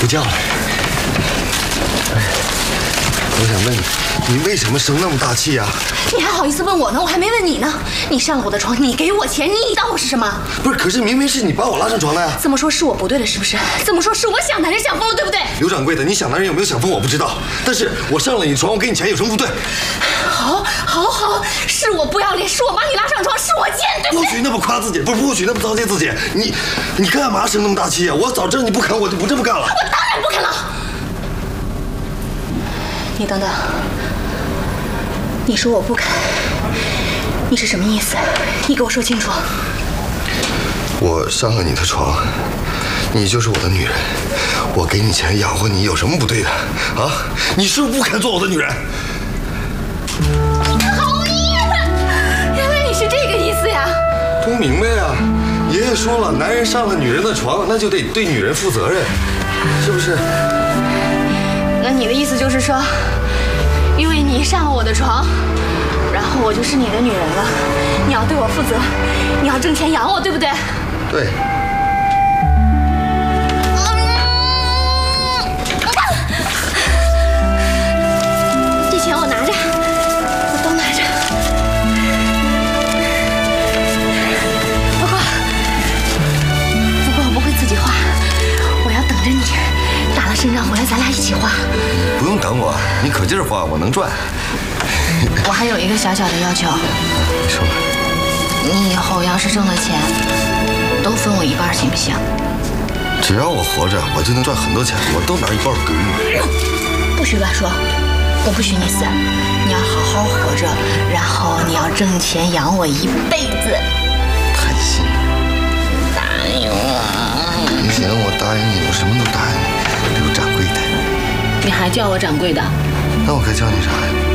不叫了。我想问你，你为什么生那么大气呀？ 你还好意思问我呢？我还没问你呢。你上了我的床，你给我钱，你当我是什么？ 不是，可是明明是你把我拉上床的呀。 这么说是我不对了，是不是？这么说是我想男人想疯了，对不对？ 刘掌柜的，你想男人有没有想疯我不知道，但是我上了你床，我给你钱有什么不对？ 好，是我不要脸，是我把你拉上床，是我贱，对不对？ 不许那么夸自己，不是不许那么糟践自己。你干嘛生那么大气呀？我早知道你不肯，我就不这么干了。 我当然不肯了。你等等，你说我不肯，你是什么意思？你给我说清楚。 我上了你的床，你就是我的女人，我给你钱养活你，有什么不对的啊？你是不是不肯做我的女人？ 讨厌！原来你是这个意思呀？ 不明白呀？爷爷说了，男人上了女人的床，那就得对女人负责任，是不是？ 那你的意思就是说，因为你上了我的床，然后我就是你的女人了，你要对我负责，你要挣钱养我，对不对？ 对。 这钱我拿着，我都拿着。不过我不会自己花，我要等着你打了胜仗回来，咱俩一起花。 不用等我，你可劲儿花，我能赚。 我还有一个小小的要求。 你说。 你以后要是挣了钱，都分我一半，行不行？ 只要我活着，我就能赚很多钱，我都拿一半给你。 不许乱说，我不许你死，你要好好活着，然后你要挣钱养我一辈子。 贪心。 答应我。 行，我答应你，我什么都答应你。刘掌柜的。 你还叫我掌柜的？ 那我该叫你啥呀？